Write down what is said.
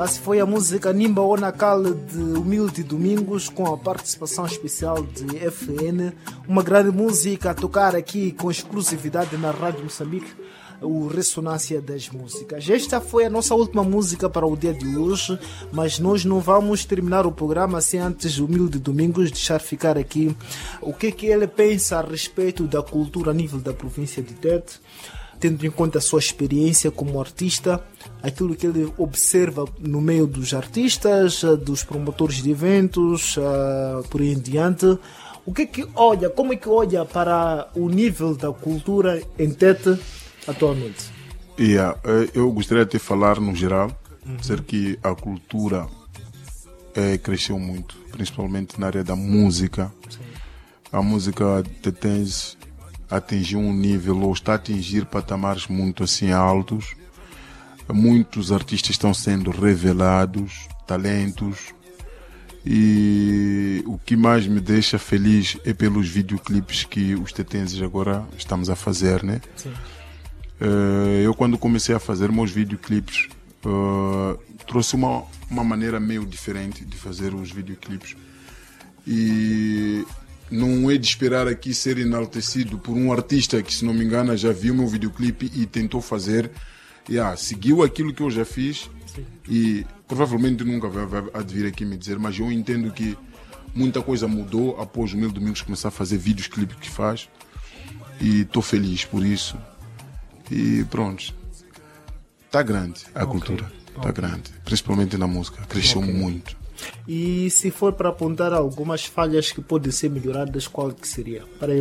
Lá se foi a música Nimba Onakal de Humilde Domingos, com a participação especial de FN. Uma grande música a tocar aqui com exclusividade na Rádio Moçambique, o Ressonância das Músicas. Esta foi a nossa última música para o dia de hoje, mas nós não vamos terminar o programa sem antes Humilde Domingos deixar ficar aqui o que ele pensa a respeito da cultura a nível da província de Tete, tendo em conta a sua experiência como artista, aquilo que ele observa no meio dos artistas, dos promotores de eventos, por aí em diante. O que olha, como é que olha para o nível da cultura em Tete atualmente? Eu gostaria de falar no geral, dizer que a cultura cresceu muito, principalmente na área da música. Sim. A música tetense atingiu um nível, ou está a atingir patamares muito assim altos. Muitos artistas estão sendo revelados, talentos, e o que mais me deixa feliz é pelos videoclipes que os tetenses agora estamos a fazer, né? Sim. Eu quando comecei a fazer meus videoclipes trouxe uma maneira meio diferente de fazer os videoclipes, e não é de esperar aqui ser enaltecido por um artista que, se não me engano, já viu meu videoclipe e tentou fazer, seguiu aquilo que eu já fiz. Sim. E provavelmente nunca vai vir aqui me dizer, mas eu entendo que muita coisa mudou após o Humilde Domingos começar a fazer vídeos, clipes que faz, e estou feliz por isso. E pronto, está grande a cultura, está grande, principalmente na música, cresceu muito. E se for para apontar algumas falhas que podem ser melhoradas, qual que seria? Para